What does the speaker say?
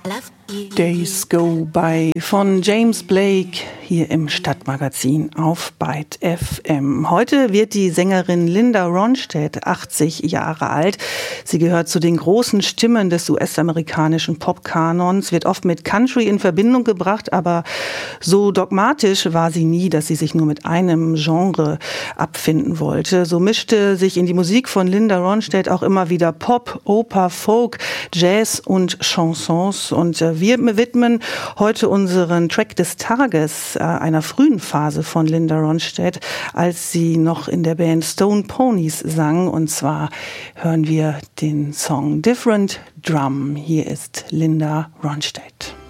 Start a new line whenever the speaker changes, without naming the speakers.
Days Go By von James Blake hier im Stadtmagazin auf Byte FM. Heute wird die Sängerin Linda Ronstadt 80 Jahre alt. Sie gehört zu den großen Stimmen des US-amerikanischen Popkanons, wird oft mit Country in Verbindung gebracht, aber so dogmatisch war sie nie, dass sie sich nur mit einem Genre abfinden wollte. So mischte sich in die Musik von Linda Ronstadt auch immer wieder Pop, Oper, Folk, Jazz und Chansons. Und wir widmen heute unseren Track des Tages einer frühen Phase von Linda Ronstadt, als sie noch in der Band Stone Ponies sang. Und zwar hören wir den Song Different Drum. Hier ist Linda Ronstadt.